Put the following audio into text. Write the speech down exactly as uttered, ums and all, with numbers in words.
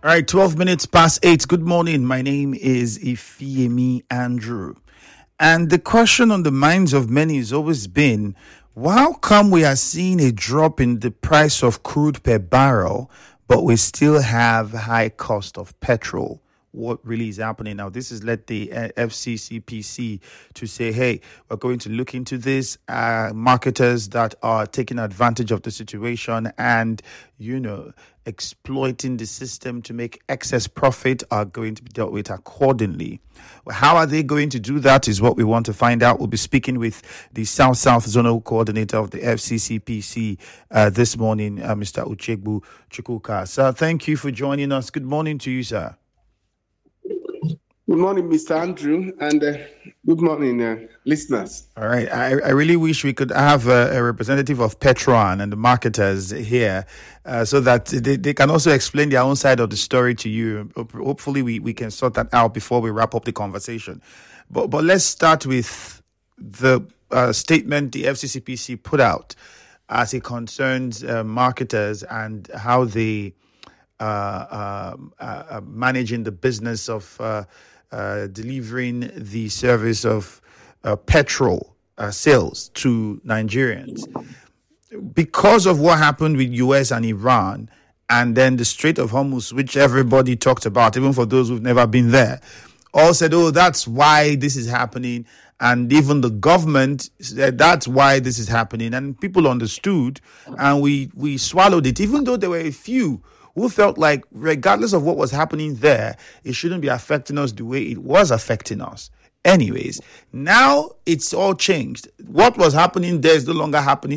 All right, twelve minutes past eight. Good morning. My name is Ifeemi Andrew. And the question on the minds of many has always been, how come we are seeing a drop in the price of crude per barrel, but we still have high cost of petrol? What really is happening now? This has led the uh, F C C P C to say, hey, we're going to look into this. Uh, marketers that are taking advantage of the situation and, you know, exploiting the system to make excess profit are going to be dealt with accordingly. Well, how are they going to do that is what we want to find out. We'll be speaking with the South-South Zonal Coordinator of the F C C P C uh, this morning, uh, Mister Uchegbu Chukwuka. Sir, thank you for joining us. Good morning to you, sir. Good morning, Mister Andrew, and uh, good morning, uh, listeners. All right. I, I really wish we could have a, a representative of Petron and the marketers here uh, so that they, they can also explain their own side of the story to you. Hopefully, we, we can sort that out before we wrap up the conversation. But, but let's start with the uh, statement the F C C P C put out as it concerns uh, marketers and how they uh, uh, uh, managing the business of uh, Uh, delivering the service of uh, petrol uh, sales to Nigerians. Because of what happened with U S and Iran, and then the Strait of Hormuz, which everybody talked about, even for those who've never been there, all said, oh, that's why this is happening. And even the government said, that's why this is happening. And people understood, and we, we swallowed it, even though there were a few who felt like regardless of what was happening there, it shouldn't be affecting us the way it was affecting us. Anyways, now it's all changed. What was happening there is no longer happening